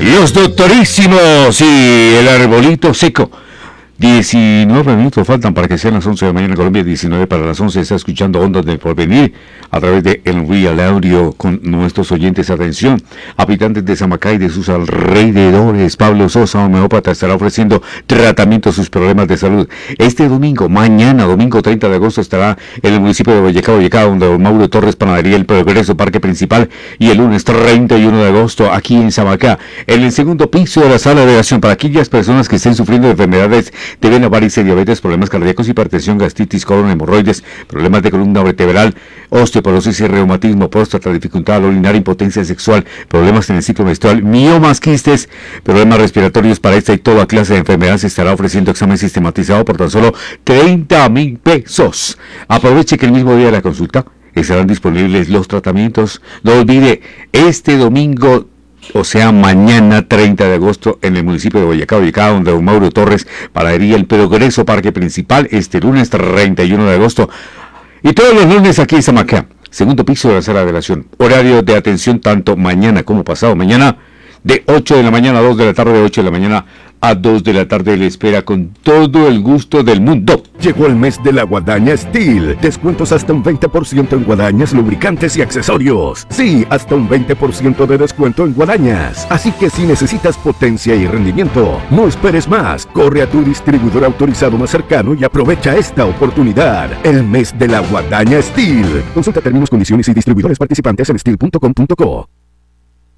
Los doctorísimos y el arbolito seco. 19 minutos faltan para que sean las 11 de la mañana en Colombia, 19 para las 11. Está escuchando Ondas del Porvenir a través de El Real Audio con nuestros oyentes. Atención, habitantes de Samacá y de sus alrededores. Pablo Sosa, homeópata, estará ofreciendo tratamiento a sus problemas de salud. Este domingo, mañana, domingo 30 de agosto, estará en el municipio de Boyacá, donde don Mauro Torres, Panadería El Progreso, Parque Principal. Y el lunes 31 de agosto, aquí en Samacá, en el segundo piso de la sala de oración, para aquellas personas que estén sufriendo de enfermedades de vena, varices, diabetes, problemas cardíacos, hipertensión, gastritis, colon, hemorroides, problemas de columna vertebral, osteoporosis y reumatismo, próstata, dificultad al orinar, impotencia sexual, problemas en el ciclo menstrual, miomas, quistes, problemas respiratorios. Para esta y toda clase de enfermedades se estará ofreciendo examen sistematizado por tan solo 30,000 pesos. Aproveche que el mismo día de la consulta estarán disponibles los tratamientos. No olvide, este domingo, o sea, mañana 30 de agosto, en el municipio de Boyacá, donde don Mauro Torres, Panadería El Progreso, Parque Principal, este lunes 31 de agosto. Y todos los lunes aquí en Samacá, segundo piso de la sala de oración. Horario de atención tanto mañana como pasado mañana, de 8 de la mañana a 2 de la tarde, de 8 de la mañana a 2 de la tarde. Le espera con todo el gusto del mundo. Llegó el mes de la Guadaña Steel. Descuentos hasta un 20% en guadañas, lubricantes y accesorios. Sí, hasta un 20% de descuento en guadañas. Así que si necesitas potencia y rendimiento, no esperes más. Corre a tu distribuidor autorizado más cercano y aprovecha esta oportunidad. El mes de la Guadaña Steel. Consulta términos, condiciones y distribuidores participantes en steel.com.co.